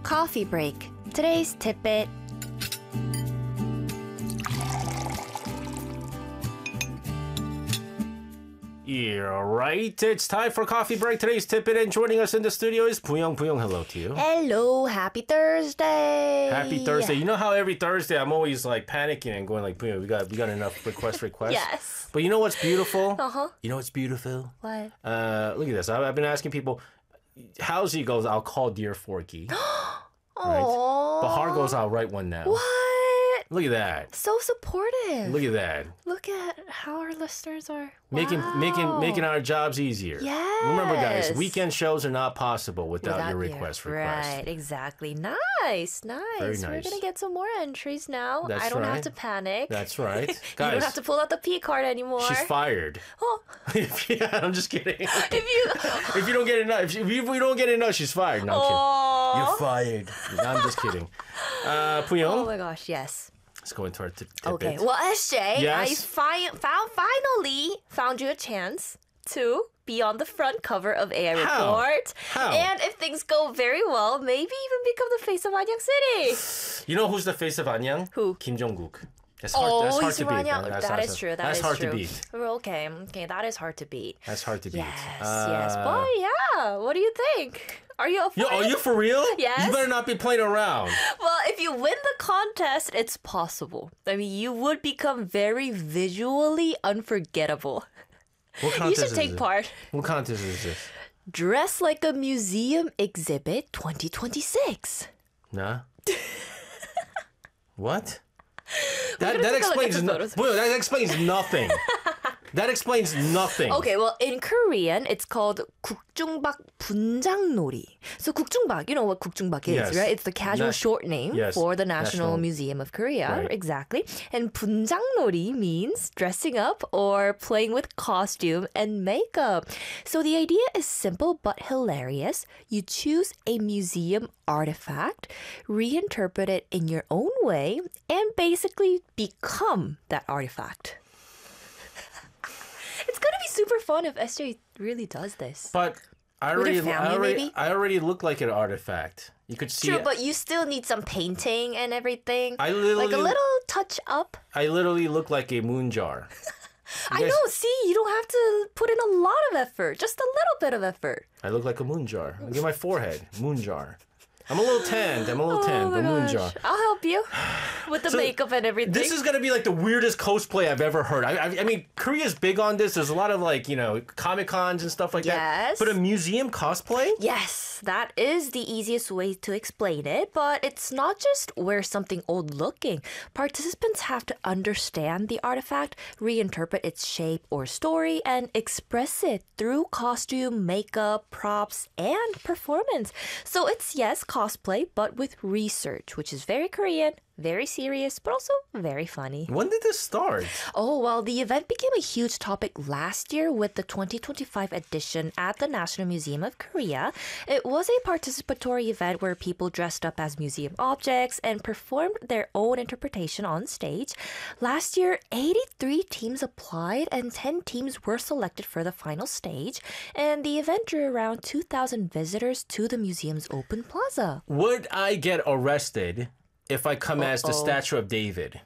Coffee break. Today's tidbit. Yeah, right. It's time for coffee break. Today's tidbit, and joining us in the studio is Buyong. Buyong, hello to you. Hello, happy Thursday. Happy Thursday. You know how every Thursday I'm always like panicking and going like, Buyong, we got enough requests. Yes. But you know what's beautiful? Uh-huh. You know what's beautiful? What? Look at this. I've been asking people, how's he goes, I'll call dear Forky. Right? Aww. Bahar goes, I'll write one now. What? Look at that. So supportive. Look at that. Look at how our listeners are. Making our jobs easier. Yes. Remember, guys, weekend shows are not possible without your request. Right, exactly. Nice. Very nice. We're going to get some more entries now. That's I don't right. have to panic. That's right. You Guys, don't have to pull out the P card anymore. she's fired. Oh, Yeah, I'm just kidding. if If you don't get enough, if we don't get enough, she's fired. No, I'm kidding. You're fired. No, I'm just kidding. Puyong, Oh my gosh, yes. let's go into our tidbit. Okay, well, SJ, Yes? I finally found you a chance to be on the front cover of AI How? Report. How? And if things go very well, maybe even become the face of Anyang City. You know who's the face of Anyang? Who? Kim Jong-guk. That's hard to he's beat. Anyang. That is true. That's hard to beat. Okay, that is hard to beat. That's hard to beat. Yes. But yeah, what do you think? Are you up for Yo, it? are you for real? Yes. You better not be playing around. Well, if you win the contest, it's possible. I mean, you would become very visually unforgettable. What You contest should is take this? part. What contest is this? Dress like a museum exhibit 2026. Nah. What? gonna That take a look explains at the photos. that explains nothing. That explains nothing. Okay, well, in Korean, it's called 국중박 분장놀이. So 국중박, you know what 국중박 is, Yes. right? It's the casual Na- short name yes, for the National National- Museum of Korea. Right. Exactly. And 분장놀이 means dressing up or playing with costume and makeup. So the idea is simple but hilarious. You choose a museum artifact, reinterpret it in your own way, and basically become that artifact. It's gonna be super fun if SJ really does this. But I With already, your family, maybe? I already look like an artifact. You could see True, it. but you still need some painting and everything. I like a literally- little touch up. I literally look like a moon jar. I guys- know, see, you don't have to put in a lot of effort, just a little bit of effort. I look like a moon jar. Look at my forehead, moon jar. I'm a little tanned. The moon jar. I'll help you with the makeup and everything. This is gonna be like the weirdest cosplay I've ever heard. I mean, Korea's big on this. There's a lot of like Comic Cons and stuff like that. Yes. But a museum cosplay? Yes, that is the easiest way to explain it, but it's not just wear something old looking. Participants have to understand the artifact, reinterpret its shape or story, and express it through costume, makeup, props, and performance. So it's, yes, cosplay, but with research, which is very Korean, very serious, but also very funny. When did this start? Oh, well, the event became a huge topic last year with the 2025 edition at the National Museum of Korea. It was a participatory event where people dressed up as museum objects and performed their own interpretation on stage. Last year, 83 teams applied and 10 teams were selected for the final stage. And the event drew around 2,000 visitors to the museum's open plaza. Would I get arrested if I come as the Statue of David?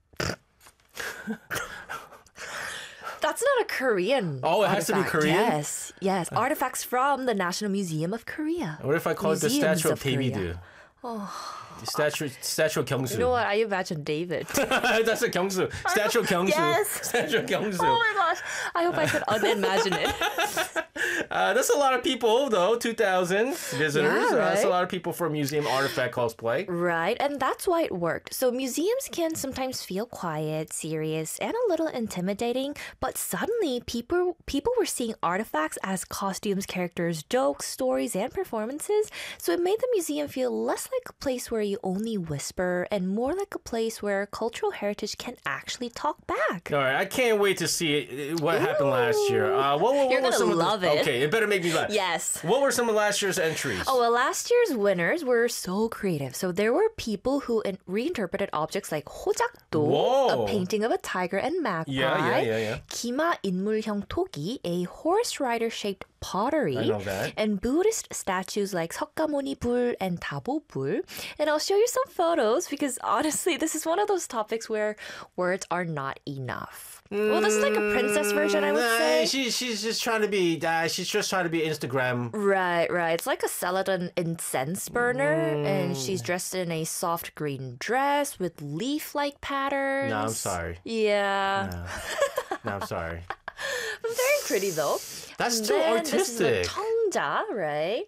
That's not a Korean. Oh, it has to be artifact. Korean? Yes. Artifacts from the National Museum of Korea. What if I call it the Museums Statue of Korea. David? The statue of Gyeongsu. You know what? I imagine David. That's a Gyeongsu. Statue of Gyeongsu. Yes. Statue of Gyeongsu. Oh my gosh. I hope I could unimagine it. That's a lot of people, though. 2,000 visitors. Yeah, That's a right? lot of people for a museum artifact cosplay. Right, and that's why it worked. So museums can sometimes feel quiet, serious, and a little intimidating, but suddenly people were seeing artifacts as costumes, characters, jokes, stories, and performances. So it made the museum feel less like a place where you only whisper and more like a place where cultural heritage can actually talk back. All right, I can't wait to see what happened last year. What You're were gonna some love of the, it. Okay, it better make me laugh. Yes. What were some of last year's entries? Oh, well, last year's winners were so creative. So there were people who reinterpreted objects like 호작도, Whoa. a painting of a tiger and magpie. Yeah. 기마 인물형 토기, a horse rider-shaped pottery. I know that. And Buddhist statues like 석가모니 불 and 다보 불. And I'll show you some photos because honestly, this is one of those topics where words are not enough. Well, this is like a princess version, I would say. She's just trying to be. She's just trying to be Instagram. Right. It's like a Celadon incense burner, and she's dressed in a soft green dress with leaf-like patterns. No, I'm sorry. Yeah. No, I'm sorry. Very pretty though. That's And too then artistic. This is a 청자, right?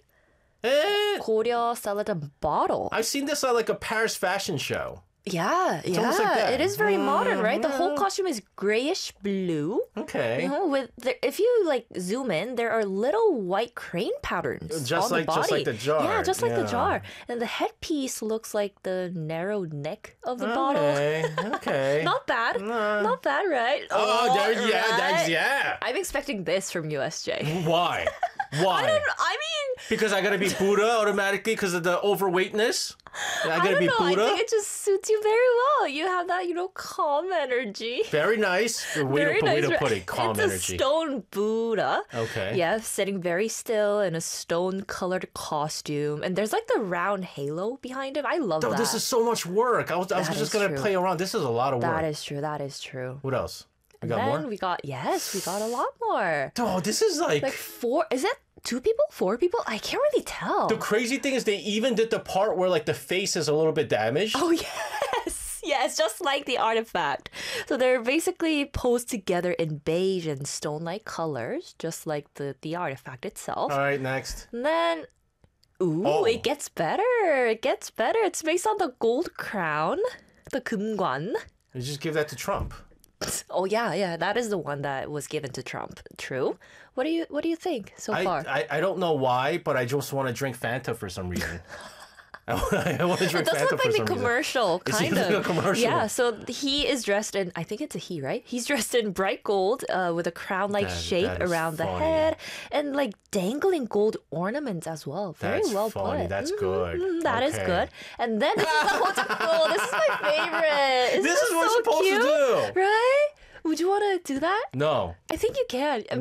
Eh, 고려 Celadon bottle. I've seen this at like a Paris fashion show. Yeah. almost like that. It is very modern, right? The whole costume is grayish blue. Okay. You know, if you like zoom in, there are little white crane patterns Just on like- the body. just like the jar. Yeah, just like the Yeah. jar. And the headpiece looks like the narrow neck of the bottle. Okay. Not bad. Not bad, right? Oh, right? yeah. I'm expecting this from USJ. Why? Why? I mean, Because I gotta be Buddha automatically because of the overweightness. I I gotta don't be know. Buddha. I think it just suits you very well. You have that, calm energy. Very nice. Way Very to nice. put it. Calm it's energy. a stone Buddha. Okay. Yeah, sitting very still in a stone-colored costume, and there's like the round halo behind him. I love Oh, that. this is so much work. I was That just is gonna true. play around. This is a lot of work. That is true. That is true. What else? We got then more? we got a lot more. Oh, this is like Like 4. Is it 2 people? 4 people? I can't really tell. the crazy thing is they even did the part where like the face is a little bit damaged. Oh yes. Yes, just like the artifact. So they're basically posed together in beige and stone-like colors, just like the artifact itself. All right, next. And then, Oh. it gets better. It gets better. It's based on the gold crown, the 금관. You just give that to Trump. Oh yeah, that is the one that was given to Trump. True. What do you think so far? I don't know why, but I just want to drink Fanta for some reason. I want to It drink does Fanta look for like some the reason. commercial, It kind seems of. like a commercial. Yeah, so he is dressed in, I think it's a he, right? He's dressed in bright gold with a crown-like shape that is around the funny. head and like dangling gold ornaments as well. Very That's well funny. put. That's good. That is Okay. good. And then this is the hotakko. This is my favorite. Isn't This is what so we're supposed cute? to do. Right? Would you want to do that? No. I think you can.